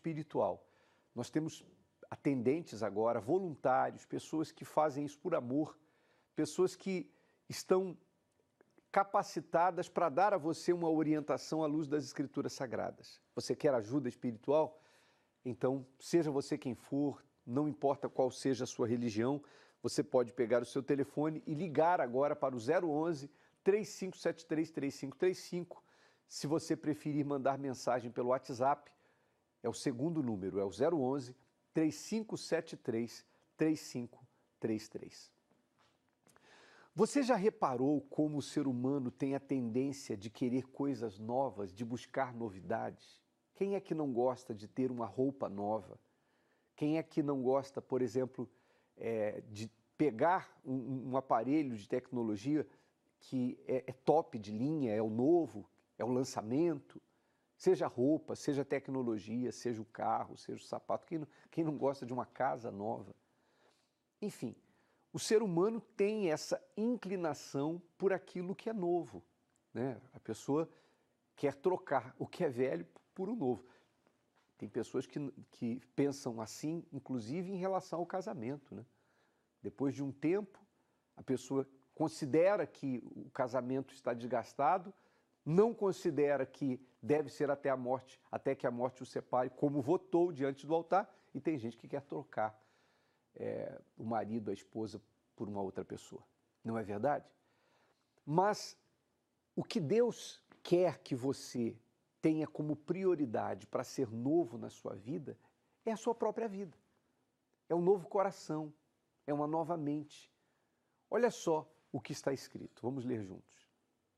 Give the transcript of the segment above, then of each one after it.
espiritual. Nós temos atendentes agora, voluntários, pessoas que fazem isso por amor, pessoas que estão capacitadas para dar a você uma orientação à luz das Escrituras Sagradas. Você quer ajuda espiritual? Então, seja você quem for, não importa qual seja a sua religião, você pode pegar o seu telefone e ligar agora para o 011 3573 3535. Se você preferir mandar mensagem pelo WhatsApp, é o segundo número, é o 011 3573 3533. Você já reparou como o ser humano tem a tendência de querer coisas novas, de buscar novidades? Quem é que não gosta de ter uma roupa nova? Quem é que não gosta, por exemplo, de pegar um aparelho de tecnologia que é top de linha, é o novo, é o lançamento? Seja roupa, seja tecnologia, seja o carro, seja o sapato. Quem não gosta de uma casa nova? Enfim, o ser humano tem essa inclinação por aquilo que é novo, né? A pessoa quer trocar o que é velho por o novo. Tem pessoas que pensam assim, inclusive em relação ao casamento, né? Depois de um tempo, a pessoa considera que o casamento está desgastado, não considera que deve ser até a morte, até que a morte o separe, como votou diante do altar, e tem gente que quer trocar o marido, a esposa, por uma outra pessoa. Não é verdade? Mas o que Deus quer que você tenha como prioridade para ser novo na sua vida é a sua própria vida. É um novo coração, é uma nova mente. Olha só o que está escrito. Vamos ler juntos.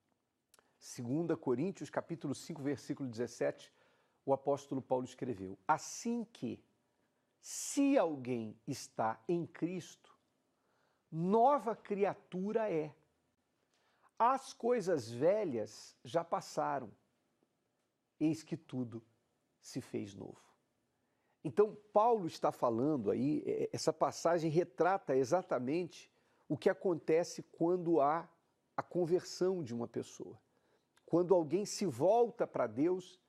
2 Coríntios, capítulo 5, versículo 17, o apóstolo Paulo escreveu: assim que, se alguém está em Cristo, nova criatura é. As coisas velhas já passaram, eis que tudo se fez novo. Então, Paulo está falando aí, essa passagem retrata exatamente o que acontece quando há a conversão de uma pessoa. Quando alguém se volta para Deus,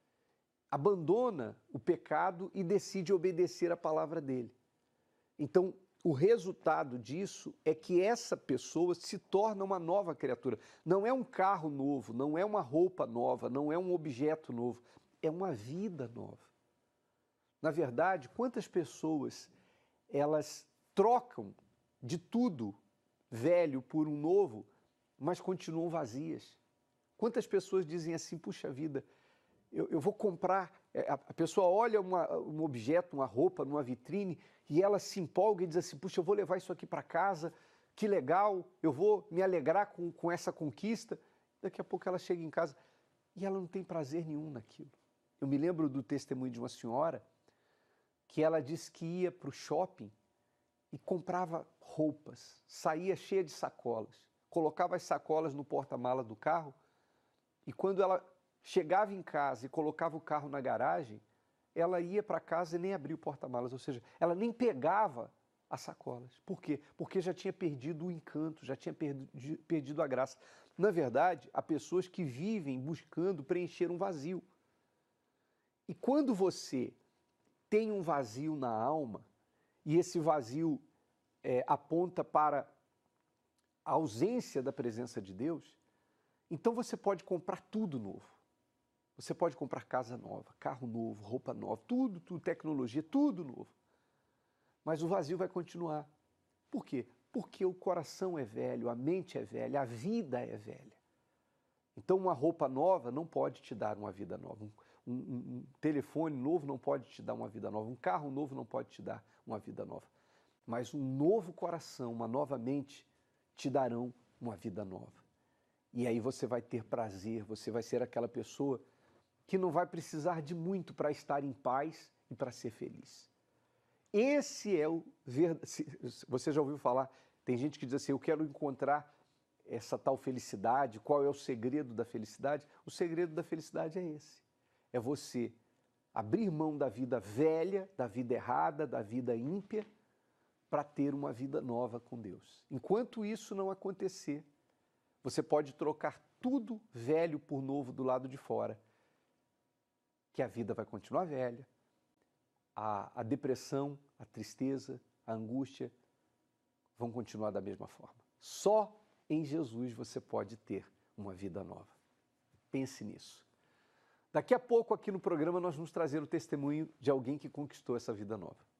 abandona o pecado e decide obedecer a palavra dele. Então, o resultado disso é que essa pessoa se torna uma nova criatura. Não é um carro novo, não é uma roupa nova, não é um objeto novo, é uma vida nova. Na verdade, quantas pessoas elas trocam de tudo velho por um novo, mas continuam vazias? Quantas pessoas dizem assim, puxa vida, eu vou comprar, a pessoa olha um objeto, uma roupa numa vitrine e ela se empolga e diz assim, puxa, eu vou levar isso aqui para casa, que legal, eu vou me alegrar com essa conquista. Daqui a pouco ela chega em casa e ela não tem prazer nenhum naquilo. Eu me lembro do testemunho de uma senhora que ela disse que ia para o shopping e comprava roupas, saía cheia de sacolas, colocava as sacolas no porta-mala do carro e quando ela chegava em casa e colocava o carro na garagem, ela ia para casa e nem abria o porta-malas, ou seja, ela nem pegava as sacolas. Por quê? Porque já tinha perdido o encanto, já tinha perdido a graça. Na verdade, há pessoas que vivem buscando preencher um vazio. E quando você tem um vazio na alma, e esse vazio aponta para a ausência da presença de Deus, então você pode comprar tudo novo. Você pode comprar casa nova, carro novo, roupa nova, tudo, tecnologia, tudo novo. Mas o vazio vai continuar. Por quê? Porque o coração é velho, a mente é velha, a vida é velha. Então uma roupa nova não pode te dar uma vida nova. Um telefone novo não pode te dar uma vida nova. Um carro novo não pode te dar uma vida nova. Mas um novo coração, uma nova mente te darão uma vida nova. E aí você vai ter prazer, você vai ser aquela pessoa que não vai precisar de muito para estar em paz e para ser feliz. Esse é o verdadeiro. Você já ouviu falar, tem gente que diz assim, eu quero encontrar essa tal felicidade, qual é o segredo da felicidade? O segredo da felicidade é esse, é você abrir mão da vida velha, da vida errada, da vida ímpia, para ter uma vida nova com Deus. Enquanto isso não acontecer, você pode trocar tudo velho por novo do lado de fora, que a vida vai continuar velha, a depressão, a tristeza, a angústia vão continuar da mesma forma. Só em Jesus você pode ter uma vida nova. Pense nisso. Daqui a pouco aqui no programa nós vamos trazer o testemunho de alguém que conquistou essa vida nova.